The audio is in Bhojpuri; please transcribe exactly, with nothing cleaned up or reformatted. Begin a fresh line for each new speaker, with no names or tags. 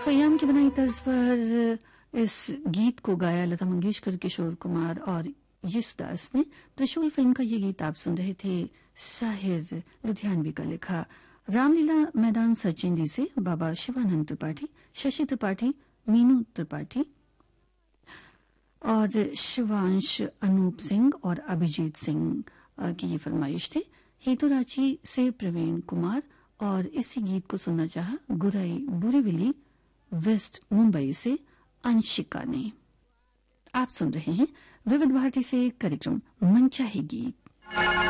खयाम की बनाई तर्ज पर इस गीत को गाया लता मंगेशकर, किशोर कुमार और यशदास ने। त्रिशूल फिल्म का ये गीत आप सुन रहे थे। शाहिर लुधियानवी का लिखा। रामलीला मैदान सरचेंदी से बाबा शिवानंद त्रिपाठी, शशि त्रिपाठी, मीनू त्रिपाठी और शिवांश, अनूप सिंह और अभिजीत सिंह की ये फरमाइश थी। हेतुराची से प्रवीण कुमार और इसी गीत को सुनना चाहा गुराई बुरीविली वेस्ट मुंबई से अंशिका ने। आप सुन रहे हैं विविध भारती से कार्यक्रम मनचाही गीत।